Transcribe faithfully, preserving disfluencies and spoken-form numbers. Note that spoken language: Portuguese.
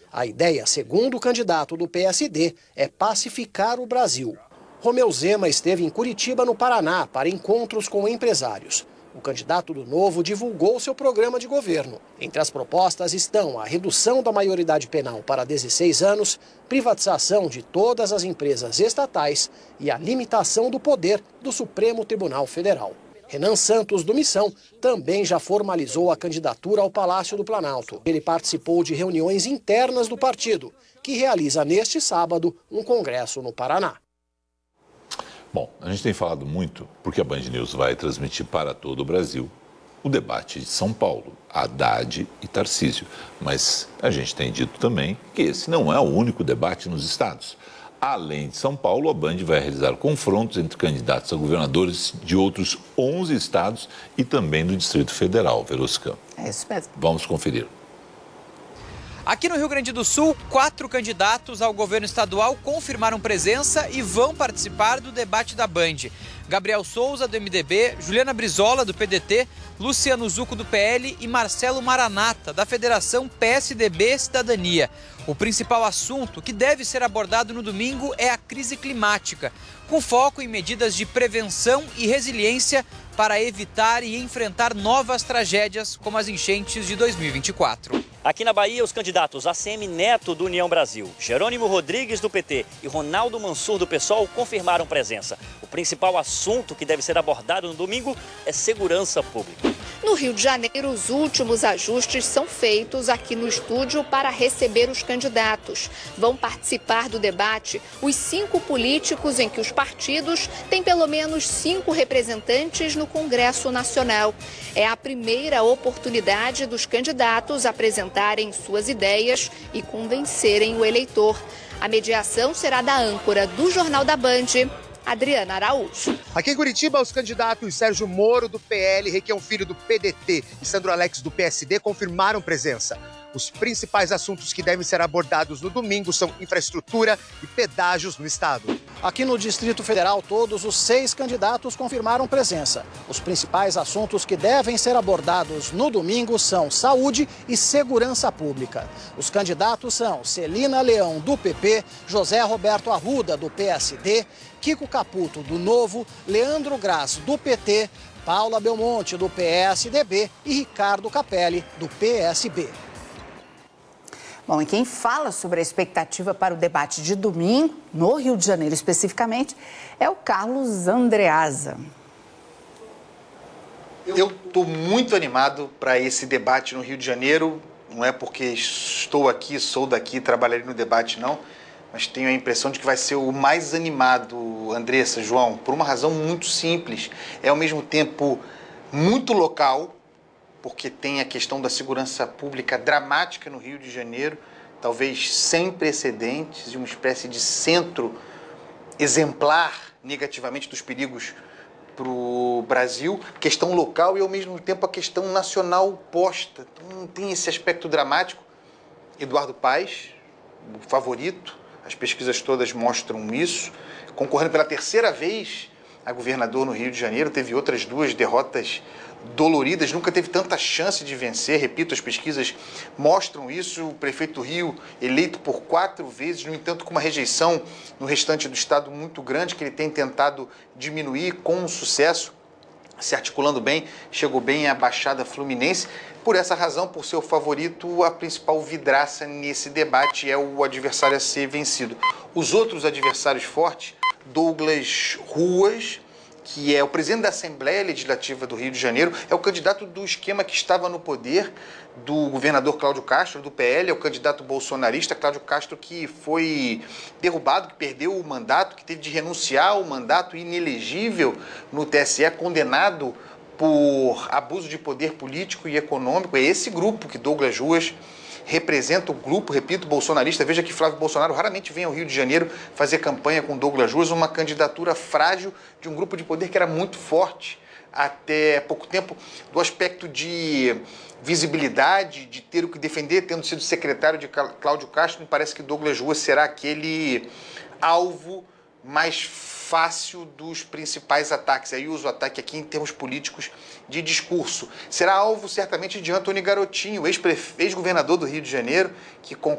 A ideia, segundo o candidato do P S D, é pacificar o Brasil. Romeu Zema esteve em Curitiba, no Paraná, para encontros com empresários. O candidato do Novo divulgou seu programa de governo. Entre as propostas estão a redução da maioridade penal para dezesseis anos, privatização de todas as empresas estatais e a limitação do poder do Supremo Tribunal Federal. Renan Santos, do Missão, também já formalizou a candidatura ao Palácio do Planalto. Ele participou de reuniões internas do partido, que realiza neste sábado um congresso no Paraná. Bom, a gente tem falado muito, porque a Band News vai transmitir para todo o Brasil o debate de São Paulo, Haddad e Tarcísio. Mas a gente tem dito também que esse não é o único debate nos estados. Além de São Paulo, a Band vai realizar confrontos entre candidatos a governadores de outros onze estados e também do Distrito Federal, Veroscan. É isso mesmo. Vamos conferir. Aqui no Rio Grande do Sul, quatro candidatos ao governo estadual confirmaram presença e vão participar do debate da Band. Gabriel Souza, do M D B, Juliana Brizola, do P D T, Luciano Zucco, do P L e Marcelo Maranata, da Federação P S D B Cidadania. O principal assunto que deve ser abordado no domingo é a crise climática, com foco em medidas de prevenção e resiliência para evitar e enfrentar novas tragédias como as enchentes de dois mil e vinte e quatro. Aqui na Bahia, os candidatos A C M Neto, do União Brasil, Jerônimo Rodrigues, do P T e Ronaldo Mansur, do PSOL, confirmaram presença. O principal assunto que deve ser abordado no domingo é segurança pública. No Rio de Janeiro, os últimos ajustes são feitos aqui no estúdio para receber os candidatos. Vão participar do debate os cinco políticos em que os partidos têm pelo menos cinco representantes no Congresso Nacional. É a primeira oportunidade dos candidatos apresentarem suas ideias e convencerem o eleitor. A mediação será da âncora do Jornal da Band, Adriana Araújo. Aqui em Curitiba, os candidatos Sérgio Moro, do P L, Requião Filho, do P D T e Sandro Alex, do P S D, confirmaram presença. Os principais assuntos que devem ser abordados no domingo são infraestrutura e pedágios no estado. Aqui no Distrito Federal, todos os seis candidatos confirmaram presença. Os principais assuntos que devem ser abordados no domingo são saúde e segurança pública. Os candidatos são Celina Leão, do P P, José Roberto Arruda, do P S D, Kiko Caputo, do Novo, Leandro Graz, do P T, Paula Belmonte, do P S D B e Ricardo Capelli, do P S B. Bom, e quem fala sobre a expectativa para o debate de domingo, no Rio de Janeiro especificamente, é o Carlos Andreasa. Eu estou muito animado para esse debate no Rio de Janeiro. Não é porque estou aqui, sou daqui, trabalharei no debate, não. Mas tenho a impressão de que vai ser o mais animado, Andressa, João, por uma razão muito simples. É, ao mesmo tempo, muito local, porque tem a questão da segurança pública dramática no Rio de Janeiro, talvez sem precedentes, e uma espécie de centro exemplar negativamente dos perigos para o Brasil, questão local e, ao mesmo tempo, a questão nacional posta. Então, tem esse aspecto dramático. Eduardo Paes, o favorito, as pesquisas todas mostram isso, concorrendo pela terceira vez a governador no Rio de Janeiro, teve outras duas derrotas doloridas, nunca teve tanta chance de vencer, repito, as pesquisas mostram isso, o prefeito do Rio eleito por quatro vezes, no entanto com uma rejeição no restante do estado muito grande, que ele tem tentado diminuir com sucesso, se articulando bem, chegou bem à Baixada Fluminense. Por essa razão, por ser o favorito, a principal vidraça nesse debate é o adversário a ser vencido. Os outros adversários fortes, Douglas Ruas, que é o presidente da Assembleia Legislativa do Rio de Janeiro, é o candidato do esquema que estava no poder do governador Cláudio Castro, do P L, é o candidato bolsonarista Cláudio Castro, que foi derrubado, que perdeu o mandato, que teve de renunciar ao mandato, inelegível no T S E, condenado por abuso de poder político e econômico. É esse grupo que Douglas Ruas representa, o grupo, repito, bolsonarista. Veja que Flávio Bolsonaro raramente vem ao Rio de Janeiro fazer campanha com Douglas Ruas, uma candidatura frágil de um grupo de poder que era muito forte até pouco tempo, do aspecto de visibilidade, de ter o que defender, tendo sido secretário de Cláudio Castro. Me parece que Douglas Ruas será aquele alvo mais fácil dos principais ataques. Aí uso o ataque aqui em termos políticos de discurso. Será alvo certamente de Antony Garotinho, ex-governador do Rio de Janeiro, que